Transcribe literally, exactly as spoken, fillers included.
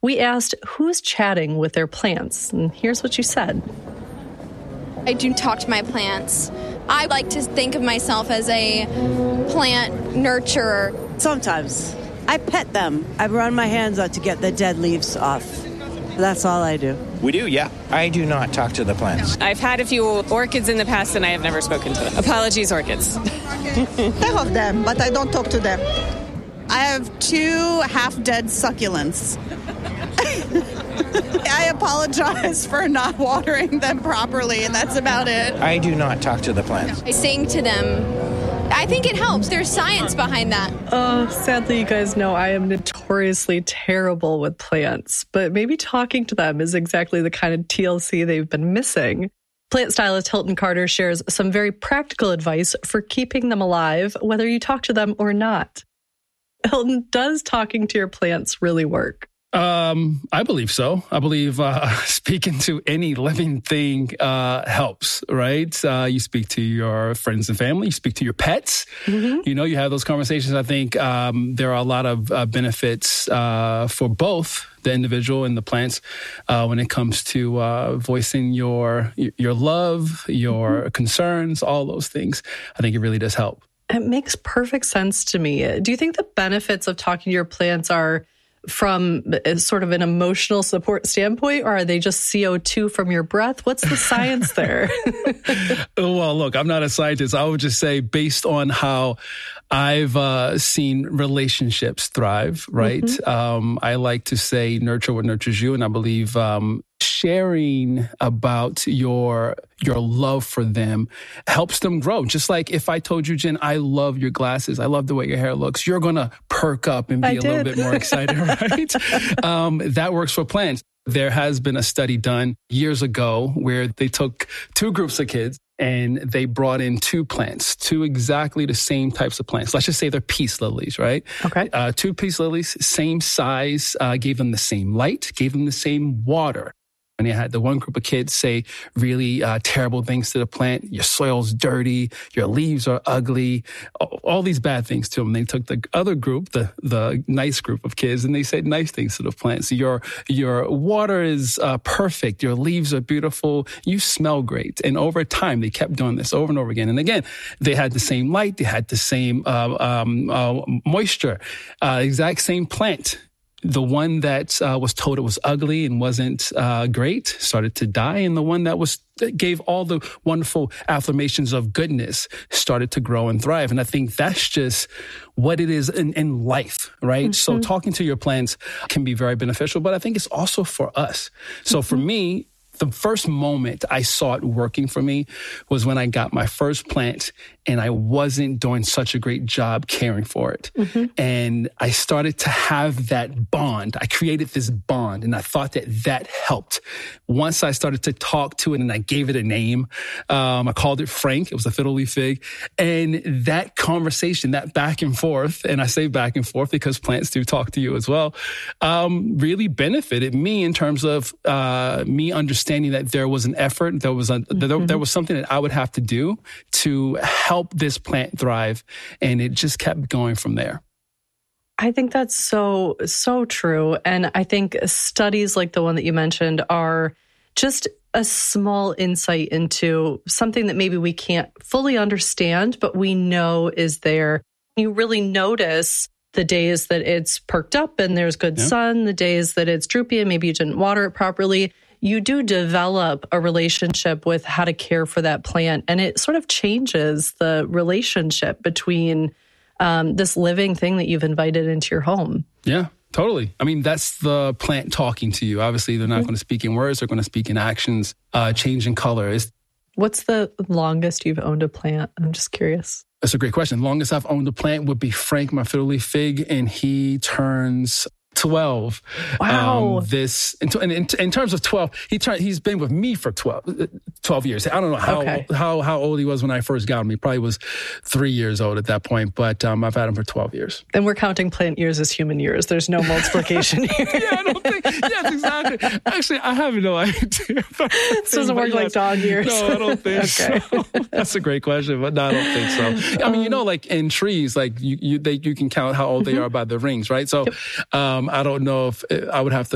We asked who's chatting with their plants, and here's what you said. I do talk to my plants. I like to think of myself as a plant nurturer. Sometimes. I pet them. I run my hands out to get the dead leaves off. That's all I do. We do, yeah. I do not talk to the plants. I've had a few orchids in the past, and I have never spoken to them. Apologies, orchids. I love them, but I don't talk to them. I have two half-dead succulents. I apologize for not watering them properly, and that's about it. I do not talk to the plants. I sing to them. I think it helps. There's science behind that. Oh, sadly, you guys know I am notoriously terrible with plants, but maybe talking to them is exactly the kind of T L C they've been missing. Plant stylist Hilton Carter shares some very practical advice for keeping them alive, whether you talk to them or not. Hilton, does talking to your plants really work? Um, I believe so. I believe uh, speaking to any living thing uh, helps, right? Uh, you speak to your friends and family. You speak to your pets. Mm-hmm. You know, you have those conversations. I think um, there are a lot of uh, benefits uh, for both the individual and the plants uh, when it comes to uh, voicing your your love, your mm-hmm. concerns, all those things. I think it really does help. It makes perfect sense to me. Do you think the benefits of talking to your plants are from sort of an emotional support standpoint, or are they just C O two from your breath? What's the science there? Well, look, I'm not a scientist. I would just say based on how I've uh, seen relationships thrive, right? Mm-hmm. Um, I like to say nurture what nurtures you. And I believe um, sharing about your your love for them helps them grow. Just like if I told you, Jen, I love your glasses. I love the way your hair looks. You're going to perk up and be I a did. little bit more excited, right? um, that works for plants. There has been a study done years ago where they took two groups of kids and they brought in two plants, two exactly the same types of plants. Let's just say they're peace lilies, right? Okay. Uh, two peace lilies, same size, uh, gave them the same light, gave them the same water. And they had the one group of kids say really uh, terrible things to the plant. Your soil's dirty. Your leaves are ugly. All, all these bad things to them. They took the other group, the the nice group of kids, and they said nice things to the plant. So your your water is uh, perfect. Your leaves are beautiful. You smell great. And over time, they kept doing this over and over again. And again, they had the same light. They had the same uh, um, uh, moisture. Uh, exact same plant. The one that uh, was told it was ugly and wasn't uh, great started to die. And the one that was that gave all the wonderful affirmations of goodness started to grow and thrive. And I think that's just what it is in, in life, right? Mm-hmm. So talking to your plants can be very beneficial, but I think it's also for us. So mm-hmm. for me, the first moment I saw it working for me was when I got my first plant and I wasn't doing such a great job caring for it. Mm-hmm. And I started to have that bond. I created this bond and I thought that that helped. Once I started to talk to it and I gave it a name, um, I called it Frank. It was a fiddle leaf fig. And that conversation, that back and forth, and I say back and forth because plants do talk to you as well, um, really benefited me in terms of uh, me understanding that there was an effort, there was a, mm-hmm. there, there was something that I would have to do to help this plant thrive. And it just kept going from there. I think that's so, so true. And I think studies like the one that you mentioned are just a small insight into something that maybe we can't fully understand, but we know is there. You really notice the days that it's perked up and there's good yeah. sun, the days that it's droopy and maybe you didn't water it properly. You do develop a relationship with how to care for that plant. And it sort of changes the relationship between um, this living thing that you've invited into your home. Yeah, totally. I mean, that's the plant talking to you. Obviously, they're not mm-hmm. going to speak in words. They're going to speak in actions, uh, change in color. It's- What's the longest you've owned a plant? I'm just curious. That's a great question. Longest I've owned a plant would be Frank, my fiddle leaf fig, and he turns twelve. Wow. Um, this in, in, in terms of twelve, he turned. He's been with me for twelve, twelve years. I don't know how okay. how how old he was when I first got him. He probably was three years old at that point. But um, I've had him for twelve years. And we're counting plant years as human years. There's no multiplication here. Yeah, I don't think. Yes, exactly. Actually, I have no idea. This doesn't work like dog years. No, I don't think okay. so. That's a great question, but no, I don't think so. I mean, you know, like in trees, like you you they, you can count how old mm-hmm. they are by the rings, right? So. Yep. Um, I don't know if I would have to